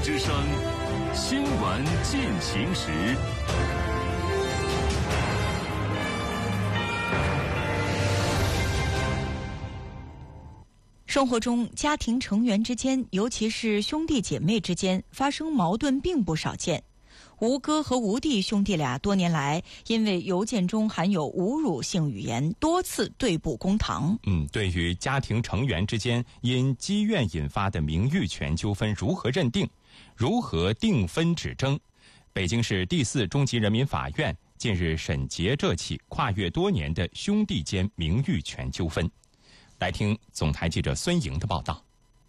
之声，新闻进行时。 生活中，家庭成员之间，尤其是兄弟姐妹之间，发生矛盾并不少见。吴哥和吴弟兄弟俩多年来因为邮件中含有侮辱性语言，多次对簿公堂。 对于家庭成员之间因积怨引发的名誉权纠纷如何认定，如何定分止争，北京市第4中级人民法院近日审结这起跨越多年的兄弟间名誉权纠纷。来听总台记者孙莹的报道。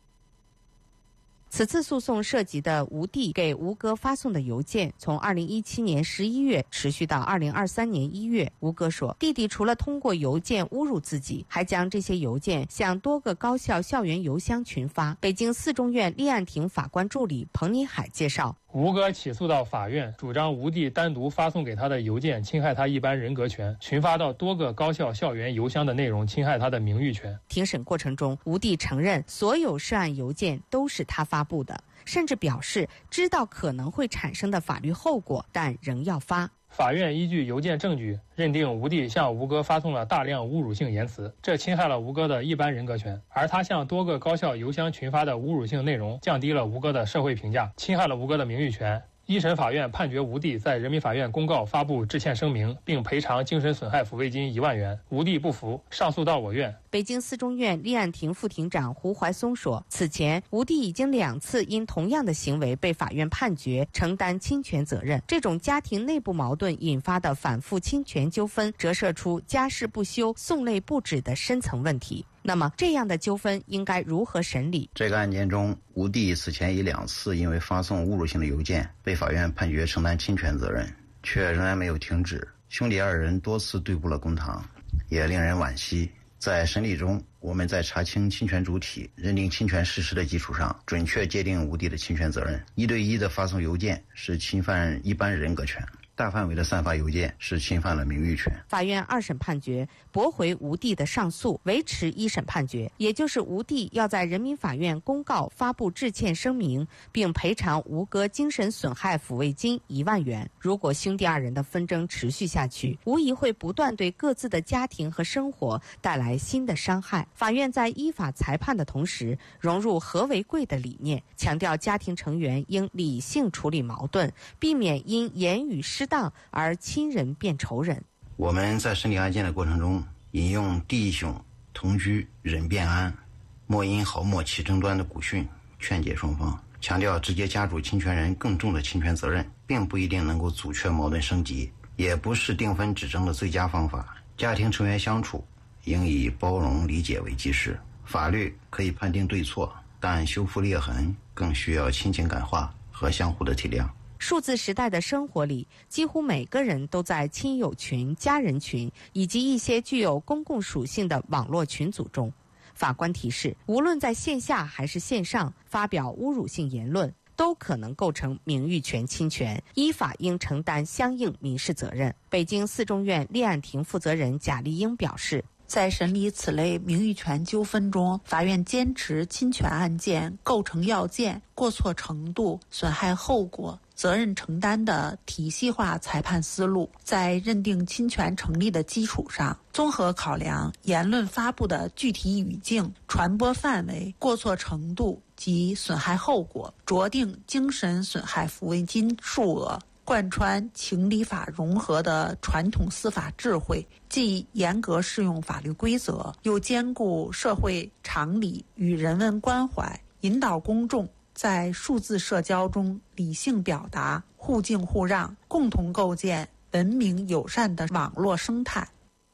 此次诉讼涉及的吴弟给吴哥发送的邮件，从2017年11月持续到2023年1月。吴哥说，弟弟除了通过邮件侮辱自己，还将这些邮件向多个高校校园邮箱群发。北京4中院立案庭法官助理彭尼海介绍， 吴哥起诉到法院，主张吴弟单独发送给他的邮件侵害他一般人格权，群发到多个高校校园邮箱的内容侵害他的名誉权。 庭审过程中，吴弟承认所有涉案邮件都是他发布的，甚至表示知道可能会产生的法律后果，但仍要发。 法院依据邮件证据认定吴弟向吴哥发送了大量侮辱性言辞，这侵害了吴哥的一般人格权，而他向多个高校邮箱群发的侮辱性内容降低了吴哥的社会评价，侵害了吴哥的名誉权。一审法院判决吴弟在人民法院公告发布致歉声明，并赔偿精神损害抚慰金1万元。吴弟不服，上诉到我院。 北京4中院立案庭副庭长胡怀松说，此前吴弟已经2次因同样的行为被法院判决承担侵权责任。这种家庭内部矛盾引发的反复侵权纠纷，折射出家事不休、讼累不止的深层问题。那么这样的纠纷应该如何审理？ 这个案件中，吴弟此前已2次因为发送侮辱性的邮件被法院判决承担侵权责任，却仍然没有停止。兄弟2人多次对簿了公堂，也令人惋惜。在审理中，我们在查清侵权主体、认定侵权事实的基础上，准确界定吴弟的侵权责任。1对1的发送邮件是侵犯一般人格权，大范围的散发邮件是侵犯了名誉权。 法院2审判决驳回吴弟的上诉，维持1审判决，也就是吴弟要在人民法院公告发布致歉声明，并赔偿吴哥精神损害抚慰金1万元。如果兄弟2人的纷争持续下去，无疑会不断对各自的家庭和生活带来新的伤害。法院在依法裁判的同时，融入和为贵的理念，强调家庭成员应理性处理矛盾，避免因言语失当而亲人变仇人。 我们在审理案件的过程中，引用弟兄同居忍便安，莫因好莫起争端的古训，劝解双方，强调直接家主侵权人更重的侵权责任，并不一定能够阻却矛盾升级，也不是定分止争的最佳方法。家庭成员相处应以包容理解为基石，法律可以判定对错，但修复裂痕更需要亲情感化和相互的体谅。 数字时代的生活里，几乎每个人都在亲友群、家人群以及一些具有公共属性的网络群组中。法官提示，无论在线下还是线上发表侮辱性言论，都可能构成名誉权侵权，依法应承担相应民事责任。北京4中院立案庭负责人贾丽英表示， 在审理此类名誉权纠纷中，法院坚持侵权案件构成要件、过错程度、损害后果、责任承担的体系化裁判思路，在认定侵权成立的基础上，综合考量言论发布的具体语境、传播范围、过错程度及损害后果，酌定精神损害抚慰金数额。贯穿情理法融合的传统司法智慧，既严格适用法律规则，又兼顾社会常理与人文关怀，引导公众在数字社交中理性表达、互敬互让，共同构建文明友善的网络生态。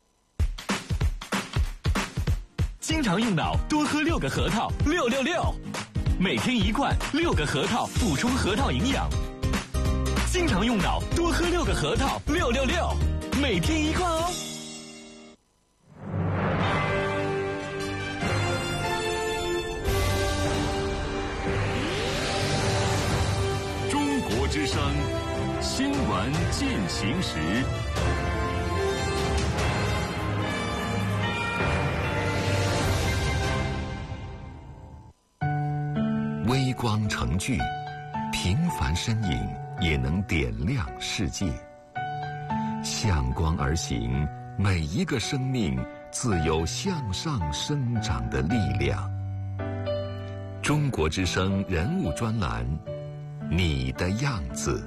经常用脑，多喝6个核桃，666，每天1罐，6个核桃补充核桃营养。经常用脑，多喝6个核桃，666，每天1罐哦。中国之声，新闻进行时。微光成炬， 平凡身影也能点亮世界。向光而行，每一个生命自有向上生长的力量。中国之声人物专栏，你的样子。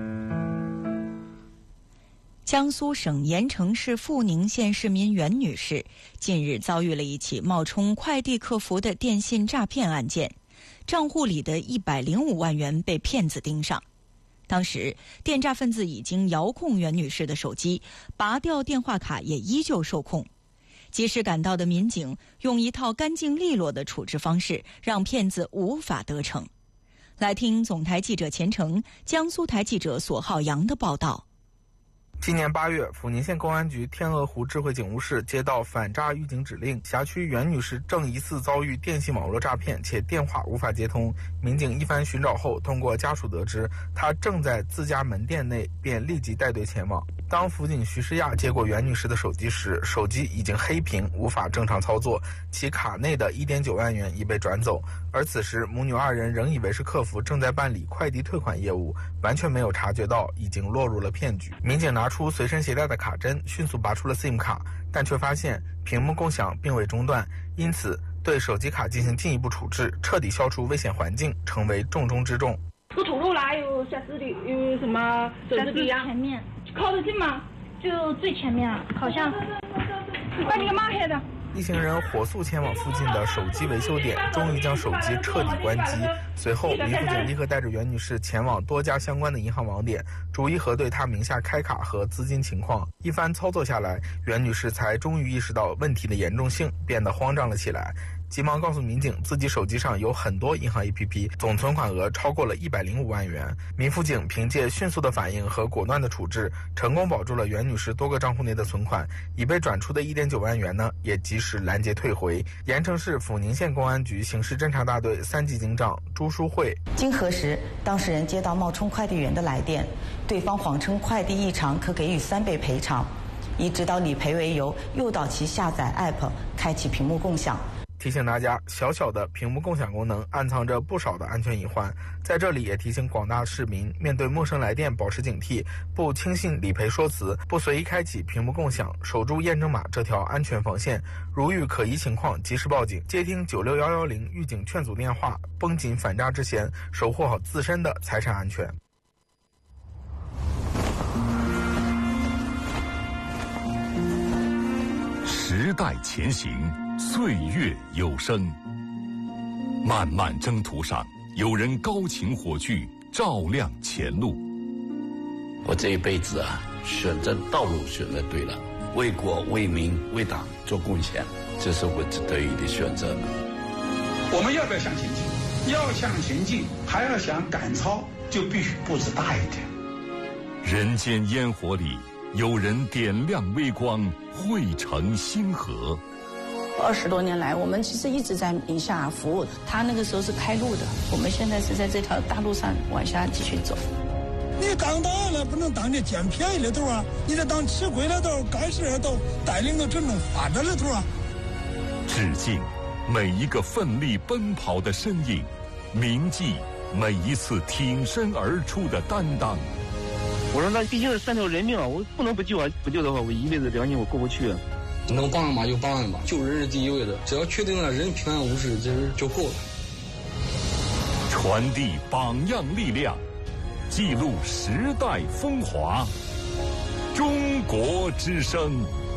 江苏省盐城市阜宁县市民袁女士近日遭遇了一起冒充快递客服的电信诈骗案件，账户里的105万元被骗子盯上。当时电诈分子已经遥控袁女士的手机，拔掉电话卡也依旧受控。及时赶到的民警用一套干净利落的处置方式，让骗子无法得逞。来听总台记者钱成、江苏台记者索浩洋的报道。 今年8月，阜宁县公安局天鹅湖智慧警务室接到反诈预警指令，辖区袁女士正疑似遭遇电信网络诈骗，且电话无法接通。民警一番寻找后，通过家属得知她正在自家门店内，便立即带队前往。当辅警徐世亚接过袁女士的手机时，手机已经黑屏，无法正常操作，其卡内的1.9万元已被转走。而此时母女二人仍以为是客服正在办理快递退款业务，完全没有察觉到已经落入了骗局。民警拿出随身携带的卡针，迅速拔出了 SIM 卡，但却发现屏幕共享并未中断，因此对手机卡进行进一步处置，彻底消除危险环境，成为重中之重。 不吐露啦，有显示的，有什么手指的呀？ 前面靠得近吗？ 就最前面了，好像。 把你个妈黑的！ 一行人火速前往附近的手机维修点，终于将手机彻底关机。随后，民辅警立刻带着袁女士前往多家相关的银行网点，逐一核对她名下开卡和资金情况。一番操作下来，袁女士才终于意识到问题的严重性，变得慌张了起来。急忙告诉民警，自己手机上有很多银行 APP， 总存款额超过了105万元。民辅警凭借迅速的反应和果断的处置，成功保住了袁女士多个账户内的存款，已被转出的1.9万元呢，也及时拦截退回。盐城市阜宁县公安局刑事侦查大队3级警长朱淑慧， 经核实，当事人接到冒充快递员的来电，对方谎称快递异常可给予3倍赔偿，以指导理赔为由，诱导其下载 App， 开启屏幕共享。 提醒大家，小小的屏幕共享功能暗藏着不少的安全隐患。在这里也提醒广大市民，面对陌生来电保持警惕，不轻信理赔说辞，不随意开启屏幕共享，守住验证码这条安全防线。如遇可疑情况，及时报警，接听96110预警劝阻电话，绷紧反诈之弦，守护好自身的财产安全。 时代前行，岁月有声。漫漫征途上，有人高擎火炬，照亮前路。 我这一辈子啊，选择道路选择对了，为国为民为党做贡献，这是我得意的选择。 我们要不要向前进？要向前进，还要想赶超，就必须步子大一点。 人间烟火里，有人点亮微光，汇成星河。 20多年来，我们其实一直在宁夏服务。他那个时候是开路的，我们现在是在这条大路上往下继续走。 你当大了不能当这捡便宜的头啊，你得当吃亏的头、干事的头，带领着真正发展的头啊。 致敬每一个奋力奔跑的身影，铭记每一次挺身而出的担当。 我说那毕竟是3条人命啊，我不能不救啊！不救的话，我一辈子良心我过不去啊。 能帮上忙就帮上忙，救人是第一位的，只要确定了人平安无事，这就够了。 传递榜样力量，记录时代风华。中国之声。